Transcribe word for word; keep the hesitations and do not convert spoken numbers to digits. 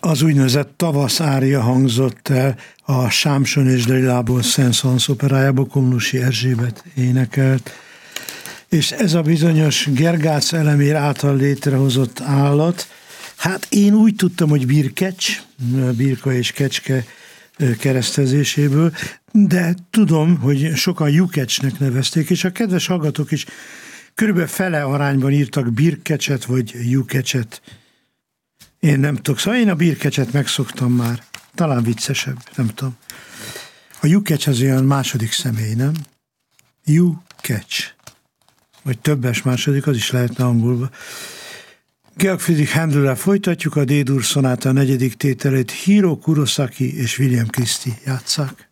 az úgynevezett tavasz ária hangzott el a Sámson és Dalilából Saint-Saëns operájából, Komlósi Erzsébet énekelt. És ez a bizonyos Gergác Elemér által létrehozott állat, hát én úgy tudtam, hogy birkecs, birka és kecske keresztezéséből, de tudom, hogy sokan jukecsnek nevezték, és a kedves hallgatók is körülbelül fele arányban írtak birkecset vagy jukecset. Én nem tudok, szóval én a birkecset megszoktam már. Talán viccesebb, nem tudom. A jukecs az olyan második személy, nem? Jukecs. Vagy többes második, az is lehetne angolba. Georg Friedrich Händelrel folytatjuk, a D-dur szonáta negyedik tételét Hiro Kurosaki és William Christie játsszák.